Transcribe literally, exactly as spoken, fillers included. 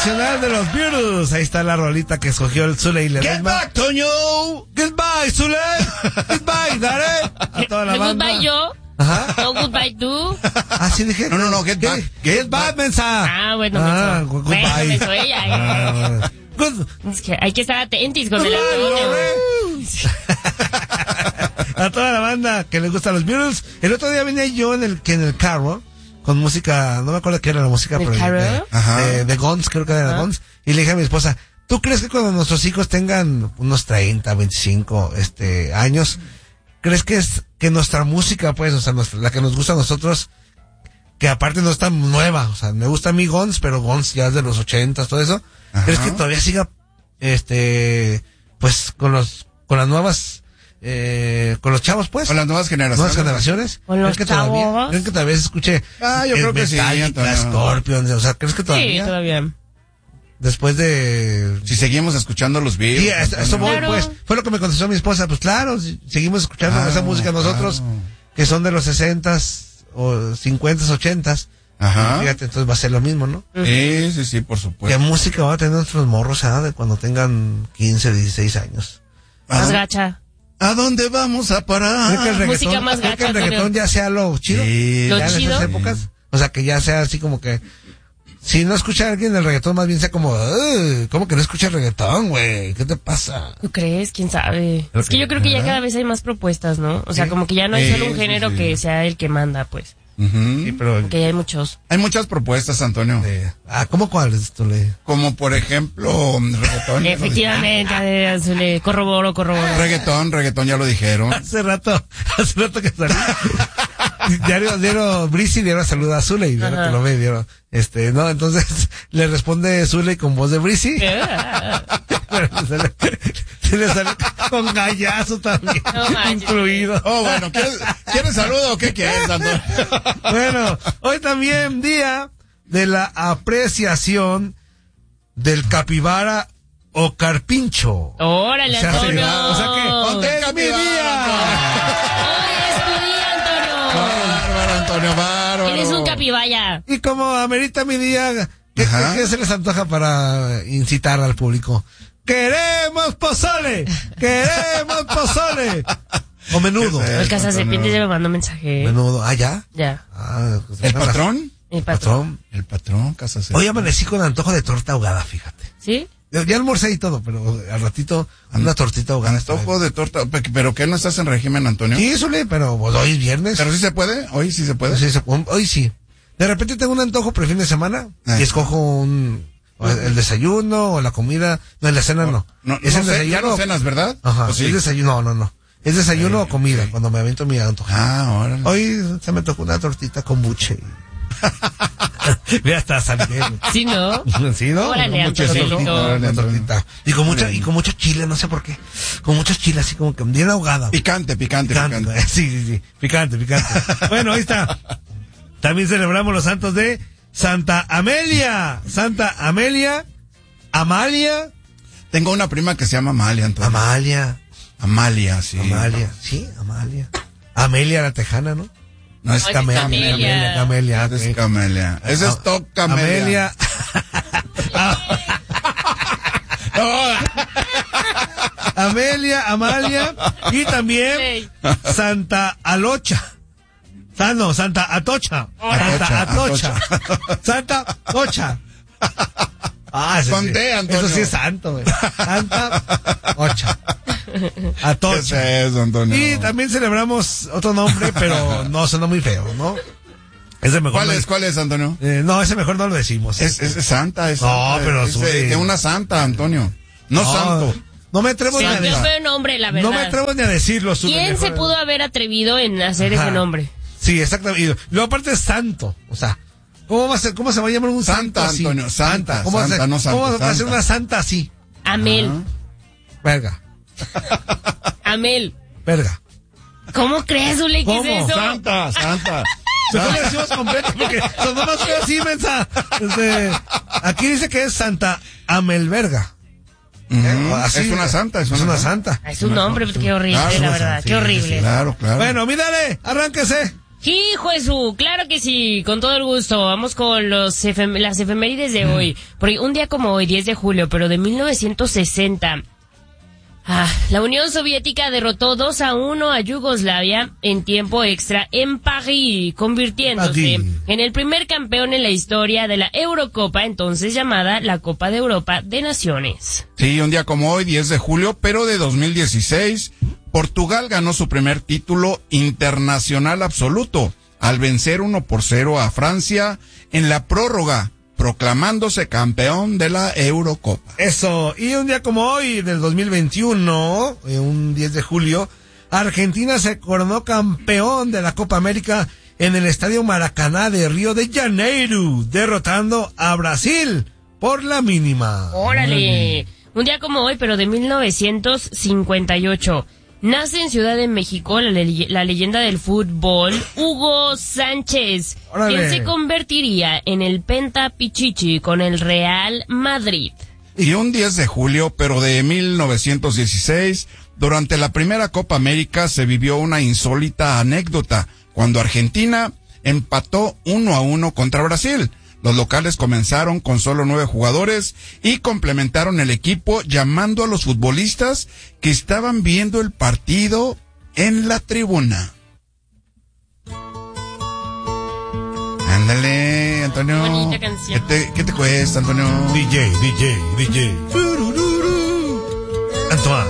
internacional de los Beatles. Ahí está la rolita que escogió el Zule y le Get back, Toño. Goodbye, Zule. Goodbye, dale. A toda la banda. Goodbye yo. Ajá. No, goodbye tú. Ah, sí dije. No, no, no, get back. Get, get back, mensa. Ah, bueno, ah, menso. goodbye. Bueno, menso, ella. Eh. Ah, good. Es que hay que estar atentos con el Goodbye, Antonio. A toda la banda que le gustan los Beatles. El otro día venía yo en el, que en el carro con música, no me acuerdo qué era la música, ¿El pero carro? de, de, de Guns, creo que era de Guns. Y le dije a mi esposa, ¿tú crees que cuando nuestros hijos tengan unos treinta, veinticinco este, años, crees que es que nuestra música, pues, o sea, nuestra, la que nos gusta a nosotros, que aparte no es tan nueva, o sea, me gusta a mí Guns, pero Guns ya es de los ochentas, todo eso, Ajá. ¿crees que todavía siga, este, pues, con los, con las nuevas, eh, con los chavos, pues? Con las nuevas generaciones. Nuevas generaciones. Con los ¿Crees que todavía, chavos. ¿crees que todavía se escuche? Ah, yo creo que sí, Metallica, Antonio. Scorpions, o sea, ¿crees que todavía? Sí, todavía. Después de... Si seguimos escuchando los Beatles. Sí, a esto, a esto voy, Claro. pues. Fue lo que me contestó mi esposa. Pues claro, si- seguimos escuchando Claro, esa música nosotros, claro. que son de los sesentas o cincuentas, ochentas. Ajá. Fíjate, entonces va a ser lo mismo, ¿no? Sí, sí, sí, por ¿Qué supuesto. música van a tener nuestros morros ah, de cuando tengan quince, dieciséis años? ¿A Más dónde- gacha. ¿A dónde vamos a parar? ¿Creen que el reggaetón, música más creen que el gacha, reggaetón Antonio. ya sea lo chido? Sí. Lo ¿Ya en chido? esas épocas? O sea, que ya sea así como que... Si no escucha a alguien el reggaetón, más bien sea como... "Ugh, ¿cómo que no escucha el reggaetón, güey? ¿Qué te pasa?" ¿Tú crees? ¿Quién sabe? Creo Es que que- yo creo que ya ¿verdad? cada vez hay más propuestas, ¿no? O sea, Sí. como que ya no hay Sí, solo un sí, género sí. que sea el que manda, pues. Ujú. Sí, pero... Que ya hay muchos. Hay muchas propuestas, Antonio. eh, ah, ¿cómo cuáles? Tú le... Como por ejemplo, reggaetón. Efectivamente, a- a- se le corroboro, corroboro. Reggaetón, reggaetón, ya lo dijeron. Hace rato, hace rato que salí. diario, diario, Brisi diario saluda a Zule y diario Ajá. que lo ve, diario, este, no, entonces le responde Zule con voz de Brisi. Pero se le, se le sale con gallazo también, No manches. incluido. Oh, bueno, ¿quieres, ¿quieres saludo o qué quieres, Antonio? Bueno, hoy también día de la apreciación del capibara o carpincho. Órale, O sea, Antonio. se- o sea que, Ponte ¡es mi capibara, día! Hoy es tu día, Antonio. Bárbaro, Antonio, bárbaro. Eres un capibaya. Y como amerita mi día, ¿qué, Ajá. qué- qué se les antoja para incitar al público? ¡Queremos pozole! ¡Queremos pozole! O menudo. ¿Qué es El cazaserpientes Antonio? ya me mandó mensaje. Menudo. ¿Ah, ya? Ya. Ah, pues, ¿El bueno, patrón? El patrón. Patrón. El patrón, casa Hoy amanecí con antojo de torta ahogada, fíjate. ¿Sí? Ya ya almorcé y todo, pero al ratito una tortita ahogada. Antojo de torta. Pe- ¿Pero qué no estás en régimen, Antonio? Sí, Zule, pero pues, hoy es viernes. ¿Pero sí se puede? ¿Hoy sí se puede? Sí, se- hoy sí. De repente tengo un antojo por el fin de semana Ah. y escojo un... o el desayuno o la comida. No, en la cena no. No, es no el sé, ya desayuno. no cenas, ¿verdad? Ajá, ¿O sí? es desayuno. No, no, no. Es desayuno Ay, o comida, ok. cuando me avento mi antojo. Ah, órale. Hoy se me tocó una tortita con buche. Ve hasta San Miguel. ¿Sí, no? ¿Sí, no? Órale, Mucha Antonio. tortita, Órale, una Antonio. tortita. Y con mucha, y con mucho chile, no sé por qué. Con mucho chile, así como que bien ahogada. Picante, picante, Picante, picante. sí, sí, sí. Picante, picante. Bueno, ahí está. También celebramos los santos de Santa Amelia. Santa Amelia. Amalia. Tengo una prima que se llama Amalia, Antonio. Amalia. Amalia, sí. Amalia. Sí, Amalia. Amelia la tejana, ¿no? No es No, es Camelia. Camelia. Camelia. Es ok. Camelia. Ese es Top Camelia. Amelia. Amelia, Amalia y también Ey. Santa Alocha. Ah, no, Santa Atocha. Santa Atocha, Atocha. Santa Ocha. Ah, ese Con sí. T, Antonio. Eso sí es santo, güey. Santa Ocha. ¿Qué es Atocha. eso, Antonio? Y también celebramos otro nombre, pero no sonó muy feo, ¿no? Ese mejor. ¿Cuál no- es, cuál es, Antonio? Eh, no, ese mejor no lo decimos. Es, es, es santa, es No, santa. pero es, su- de, de una santa, Antonio. No, santo. No me atrevo Sí, ni a qué decirlo. feo nombre, la verdad. No me atrevo ni a decirlo. Zule, ¿Quién mejor- se pudo haber atrevido en hacer Ajá. ese nombre? Sí, exactamente. Y luego aparte es santo. O sea, ¿cómo va a ser, cómo se va a llamar un santo Santa, así? Antonio, santa, ¿Cómo va a ser- santa, no santo, ¿Cómo va a ser santa. una santa así? Amel. Verga, Amel. verga. ¿Cómo crees, Ule? ¿Qué ¿Cómo? es eso? Santa, santa. Mejor le decimos completo porque sonó más feo así, mensa. Este, aquí dice que es Santa Amelverga. Ujú. ¿Eh? Así, es una santa, es una, santa. Es un nombre, pues, qué horrible, Claro, la sí, verdad, sí, qué sí, horrible. sí, Claro, claro. Bueno, mírale, arránquese. Hijo de su, claro que sí, con todo el gusto. Vamos con los efem- las efemérides de hoy. Porque un día como hoy, diez de julio, pero de mil novecientos sesenta, ah, la Unión Soviética derrotó dos a uno a Yugoslavia en tiempo extra en París, convirtiéndose París. en el primer campeón en la historia de la Eurocopa, entonces llamada la Copa de Europa de Naciones. Sí, un día como hoy, diez de julio, pero de dos mil dieciséis, Portugal ganó su primer título internacional absoluto al vencer uno por cero a Francia en la prórroga, proclamándose campeón de la Eurocopa. Eso, y un día como hoy, del dos mil veintiuno, eh, un diez de julio, Argentina se coronó campeón de la Copa América en el Estadio Maracaná de Río de Janeiro, derrotando a Brasil por la mínima. ¡Órale! Un día como hoy, pero de mil novecientos cincuenta y ocho. Nace en Ciudad de México la, le- la leyenda del fútbol, Hugo Sánchez, ¡Órale! quien se convertiría en el Pentapichichi con el Real Madrid. Y un diez de julio, pero de mil novecientos dieciséis, durante la primera Copa América se vivió una insólita anécdota, cuando Argentina empató uno a uno contra Brasil. Los locales comenzaron con solo nueve jugadores y complementaron el equipo llamando a los futbolistas que estaban viendo el partido en la tribuna. Ándale, Antonio. Bonita canción. ¿Qué te, qué te cuesta, Antonio? D J, D J, D J. Antoine.